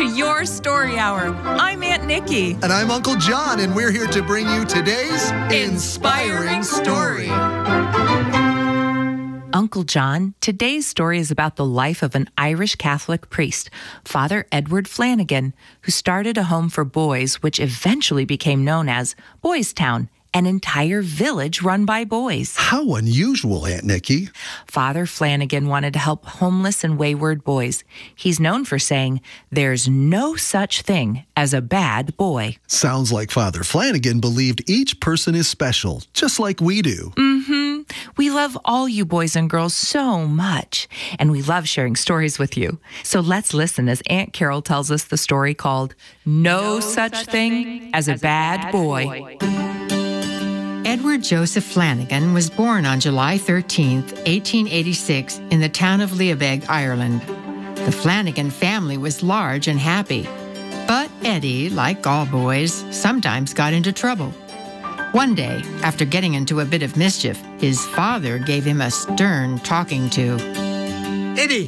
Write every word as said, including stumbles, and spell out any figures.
to your story hour. I'm Aunt Nikki. And I'm Uncle John, and we're here to bring you today's inspiring story. Uncle John, today's story is about the life of an Irish Catholic priest, Father Edward Flanagan, who started a home for boys, which eventually became known as Boys Town, an entire village run by boys. How unusual, Aunt Nikki. Father Flanagan wanted to help homeless and wayward boys. He's known for saying, "There's no such thing as a bad boy." Sounds like Father Flanagan believed each person is special, just like we do. Mm-hmm. We love all you boys and girls so much, and we love sharing stories with you. So let's listen as Aunt Carol tells us the story called No, no Such, such Thing, thing as a Bad, bad Boy. boy. Edward Joseph Flanagan was born on July thirteenth, eighteen eighty-six, in the town of Liabeg, Ireland. The Flanagan family was large and happy, but Eddie, like all boys, sometimes got into trouble. One day, after getting into a bit of mischief, his father gave him a stern talking to. Eddie,